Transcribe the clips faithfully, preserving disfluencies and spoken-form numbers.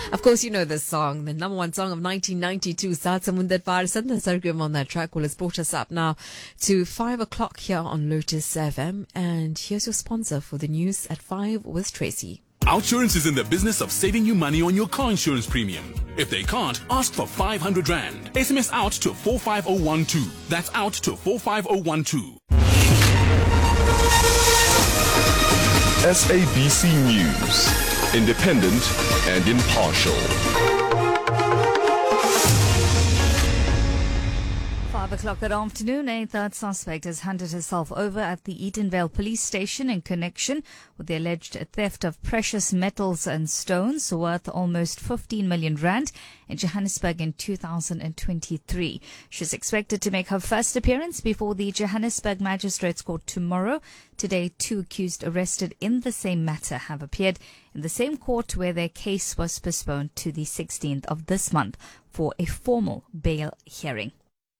Of course, you know this song, the number one song of nineteen ninety-two, Saat Samundar Par. Sandhya Sargam on that track. Well, it's brought us up now to five o'clock here on Lotus F M. And here's your sponsor for the news at five with Tracy. Outsurance is in the business of saving you money on your car insurance premium. If they can't, ask for five hundred rand. S M S out to four five zero one two. That's out to four five zero one two. S A B C News, independent and impartial. Five o'clock that afternoon, a third suspect has handed herself over at the Edenvale police station in connection with the alleged theft of precious metals and stones worth almost fifteen million rand in Johannesburg in two thousand twenty-three. She's expected to make her first appearance before the Johannesburg Magistrates Court tomorrow. Today, two accused arrested in the same matter have appeared in the same court where their case was postponed to the sixteenth of this month for a formal bail hearing.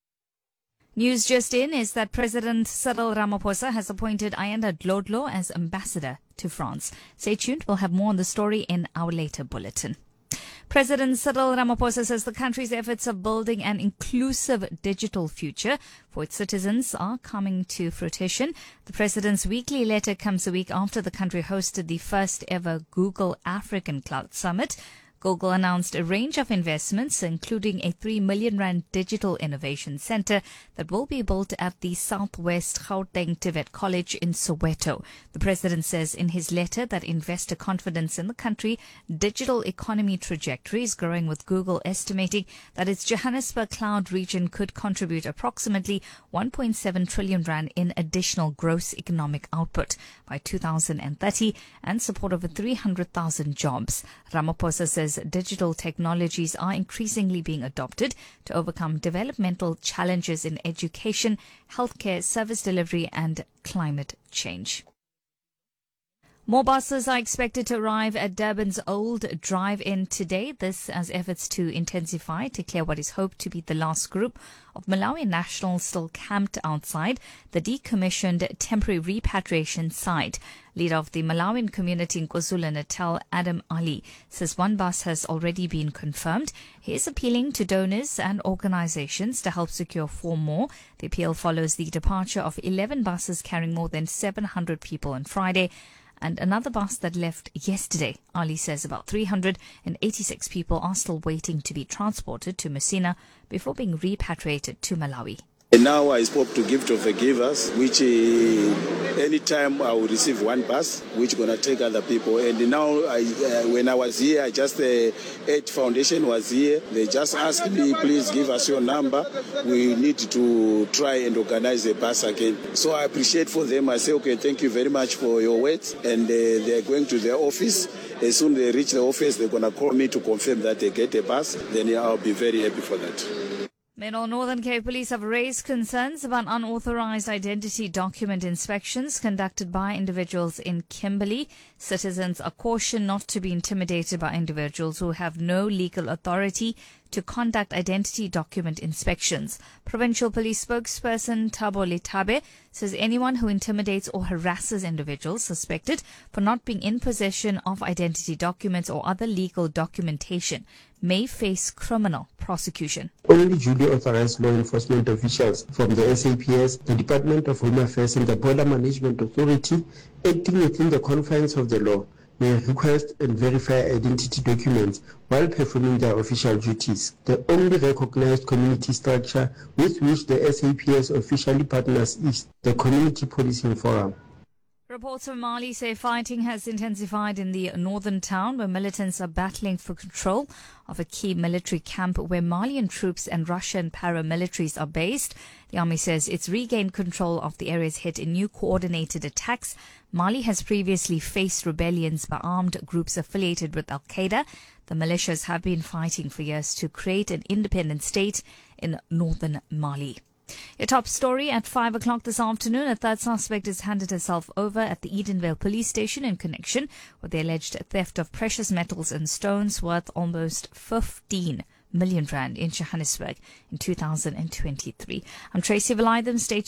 News just in is that President Cyril Ramaphosa has appointed Ayanda Dlodlo as ambassador to France. Stay tuned, we'll have more on the story in our later bulletin. President Cyril Ramaphosa says the country's efforts of building an inclusive digital future for its citizens are coming to fruition. The president's weekly letter comes a week after the country hosted the first ever Google African Cloud Summit. Google announced a range of investments, including a three million rand digital innovation center that will be built at the Southwest Gauteng TVET College in Soweto. The president says in his letter that investor confidence in the country digital economy trajectory is growing, with Google estimating that its Johannesburg cloud region could contribute approximately one point seven trillion rand in additional gross economic output by two thousand thirty and support over three hundred thousand jobs. Ramaphosa says digital technologies are increasingly being adopted to overcome developmental challenges in education, healthcare, service delivery and climate change. More buses are expected to arrive at Durban's old drive-in today. This as efforts to intensify to clear what is hoped to be the last group of Malawi nationals still camped outside the decommissioned temporary repatriation site. Leader of the Malawian community in KwaZulu-Natal, Adam Ali, says one bus has already been confirmed. He is appealing to donors and organizations to help secure four more. The appeal follows the departure of eleven buses carrying more than seven hundred people on Friday, and another bus that left yesterday. Ali says about three hundred eighty-six people are still waiting to be transported to Messina before being repatriated to Malawi. And now I spoke to Gift of the Givers, which uh, anytime I will receive one bus, which going to take other people. And now I, uh, when I was here, I just, uh, Ed Foundation was here. They just asked me, please give us your number. We need to try and organize a bus again. So I appreciate for them. I say, okay, thank you very much for your words. And uh, they're going to their office. As soon as they reach the office, they're going to call me to confirm that they get a bus. Then I'll be very happy for that. Meanwhile, Northern Cape Police have raised concerns about unauthorized identity document inspections conducted by individuals in Kimberley. Citizens are cautioned not to be intimidated by individuals who have no legal authority to conduct identity document inspections. Provincial Police spokesperson Thabo Letabe says anyone who intimidates or harasses individuals suspected for not being in possession of identity documents or other legal documentation may face criminal prosecution. Only duly authorized law enforcement officials from the S A P S, the Department of Home Affairs and the Border Management Authority, acting within the confines of the law, may request and verify identity documents while performing their official duties. The only recognized community structure with which the S A P S officially partners is the Community Policing Forum. Reports from Mali say fighting has intensified in the northern town, where militants are battling for control of a key military camp where Malian troops and Russian paramilitaries are based. The army says it's regained control of the areas hit in new coordinated attacks. Mali has previously faced rebellions by armed groups affiliated with Al-Qaeda. The militias have been fighting for years to create an independent state in northern Mali. Your top story at five o'clock this afternoon. A third suspect has handed herself over at the Edenvale police station in connection with the alleged theft of precious metals and stones worth almost fifteen million rand in Johannesburg in two thousand twenty-three. I'm Tracy Valaydham. Stay